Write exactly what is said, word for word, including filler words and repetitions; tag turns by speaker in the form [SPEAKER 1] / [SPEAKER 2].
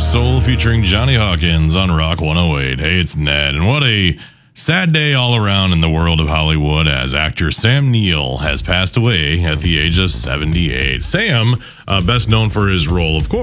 [SPEAKER 1] Soul featuring Johnny Hawkins on Rock one oh eight. Hey, it's Ned, and what a sad day all around in the world of Hollywood as actor Sam Neill has passed away at the age of seventy-eight. Sam, uh, best known for his role, of course,